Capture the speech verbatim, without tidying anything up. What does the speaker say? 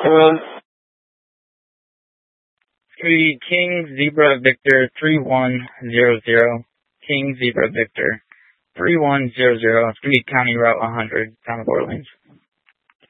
Um, Three King Zebra Victor three one zero zero. King Zebra Victor three one zero zero. It's gonna be County Route one hundred, town of Orleans.